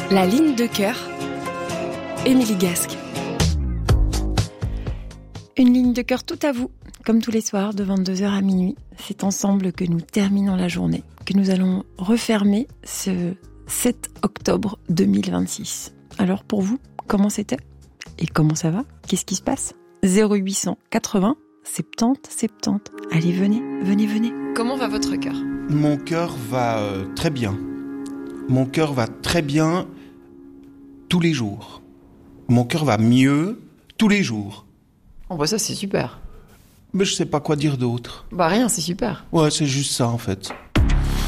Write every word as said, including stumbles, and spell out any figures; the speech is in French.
La ligne de cœur, Émilie Gasque. Une ligne de cœur tout à vous, comme tous les soirs de vingt-deux heures à minuit. C'est ensemble que nous terminons la journée, que nous allons refermer ce sept octobre deux mille vingt-six. Alors pour vous, comment c'était ? Et comment ça va ? Qu'est-ce qui se passe ? zéro huit cent quatre-vingts soixante-dix soixante-dix. Allez, venez, venez, venez. Comment va votre cœur ? Mon cœur va euh, très bien. Mon cœur va très bien tous les jours. Mon cœur va mieux tous les jours. Oh bah ça c'est super. Mais je sais pas quoi dire d'autre. Bah rien, c'est super. Ouais, c'est juste ça en fait.